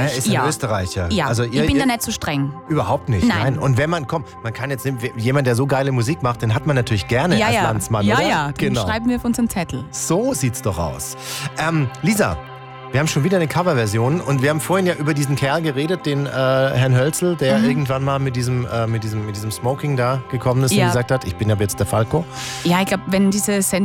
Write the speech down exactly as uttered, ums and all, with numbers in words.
Österreich. Äh, ist ein ja. Österreicher. Ja, also ihr, ich bin ihr, da nicht so streng. Überhaupt nicht, nein. Nein. Und wenn man kommt, man kann jetzt, jemand, der so geile Musik macht, den hat man natürlich gerne Ja, als ja. Landsmann, ja, oder? ja, den Genau. schreiben wir auf unseren Zettel. So sieht's doch aus. Ähm, Lisa, wir haben schon wieder eine Coverversion und wir haben vorhin ja über diesen Kerl geredet, den äh, Herrn Hölzel, der Mhm. irgendwann mal mit diesem, äh, mit, diesem, mit diesem Smoking da gekommen ist Ja. und gesagt hat, ich bin aber jetzt der Falco. Ja, ich glaube, wenn diese Sendung